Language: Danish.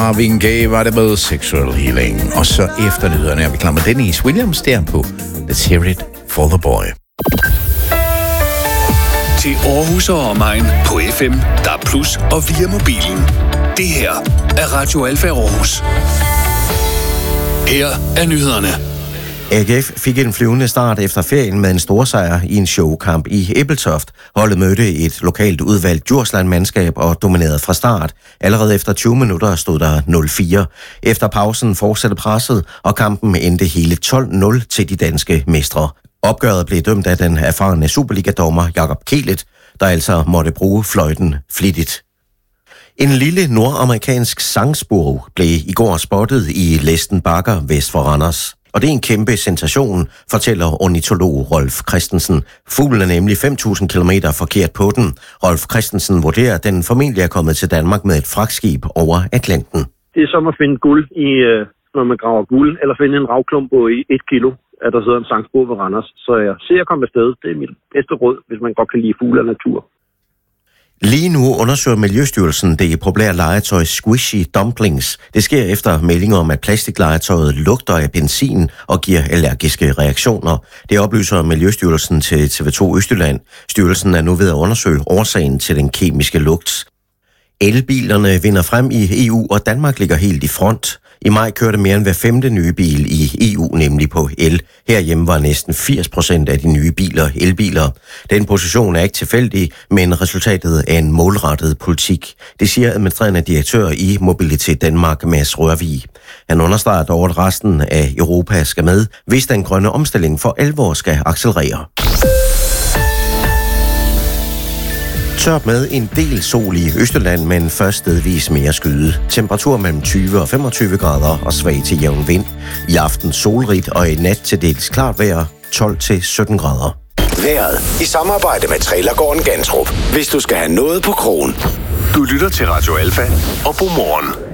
Marvin Gaye var det med Sexual Healing. Og så efter nyhederne er vi klar med Dennis Williams der på Let's Hear It for the Boy. Til Aarhus og omegn på FM, DAB+ og via mobilen. Det her er Radio Alfa Aarhus. Her er nyhederne. AGF fik en flyvende start efter ferien med en storsejr i en showkamp i Ebeltoft. Holdet mødte et lokalt udvalgt Djursland-mandskab og dominerede fra start. Allerede efter 20 minutter stod der 0-4. Efter pausen fortsatte presset, og kampen endte hele 12-0 til de danske mestre. Opgøret blev dømt af den erfarne Superliga-dommer Jakob Kielet, der altså måtte bruge fløjten flittigt. En lille nordamerikansk sangspurv blev i går spottet i Læsten Bakker vest for Randers. Og det er en kæmpe sensation, fortæller ornitolog Rolf Christensen. Fuglen er nemlig 5.000 kilometer forkert på den. Rolf Christensen vurderer, at den formentlig er kommet til Danmark med et fragtskib over Atlanten. Det er som at finde guld, når man graver guld, eller finde en ravklump på 1 kilo, at der sidder en sangspurv ved Randers. Så jeg ser at komme afsted. Det er mit bedste råd, hvis man godt kan lide fugle og natur. Lige nu undersøger Miljøstyrelsen det populære legetøj Squishy Dumplings. Det sker efter meldinger om, at plastiklegetøjet lugter af benzin og giver allergiske reaktioner. Det oplyser Miljøstyrelsen til TV2 Østjylland. Styrelsen er nu ved at undersøge årsagen til den kemiske lugt. Elbilerne vinder frem i EU, og Danmark ligger helt i front. I maj kørte mere end hver 5. nye bil i EU nemlig på el. Herhjemme var næsten 80% af de nye biler elbiler. Den position er ikke tilfældig, men resultatet er en målrettet politik. Det siger administrerende direktør i Mobilitet Danmark, Mads Rørvig. Han understreger dog, at resten af Europa skal med, hvis den grønne omstilling for alvor skal accelerere. Tørt med en del sol i Østjylland, men først stedvis mere skyde. Temperatur mellem 20 og 25 grader og svag til jævn vind. I aften solrigt og i nat til dels klart vejr 12 til 17 grader. Vejret i samarbejde med Trailergården Gantrup. Hvis du skal have noget på krogen. Du lytter til Radio Alfa og Godmorgen.